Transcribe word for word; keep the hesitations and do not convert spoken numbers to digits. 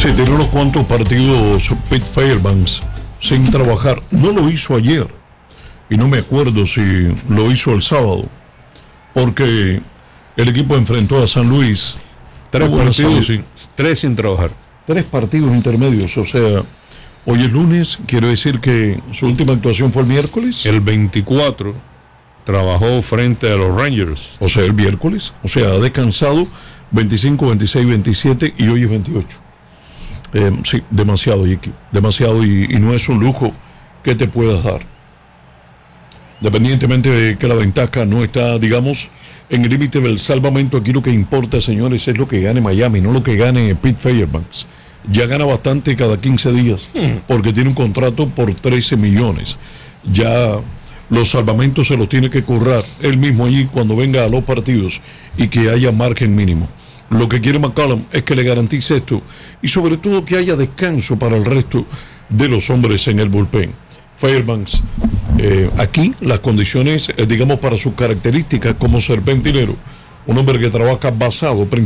Sí, tiene unos cuantos partidos Pete Fairbanks sin trabajar. No lo hizo ayer y no me acuerdo si lo hizo el sábado, porque el equipo enfrentó a San Luis. Tres partidos, sin, tres sin trabajar. Tres partidos intermedios, o sea, hoy es lunes, quiero decir que su última actuación fue el miércoles. El veinticuatro trabajó frente a los Rangers. O sea, el miércoles, o sea, ha descansado veinticinco, veintiséis, veintisiete y hoy es veintiocho. Eh, sí, demasiado, Iki, demasiado y, y no es un lujo que te puedas dar. Independientemente de que la ventaja no está, digamos, en el límite del salvamento, aquí lo que importa, señores, es lo que gane Miami, no lo que gane Pete Fairbanks. Ya gana bastante cada quince días, porque tiene un contrato por trece millones. Ya los salvamentos se los tiene que currar él mismo allí cuando venga a los partidos y que haya margen mínimo. Lo que quiere McCollum es que le garantice esto y sobre todo que haya descanso para el resto de los hombres en el bullpen. Fairbanks, eh, aquí las condiciones, eh, digamos, para sus características como serpentinero, un hombre que trabaja basado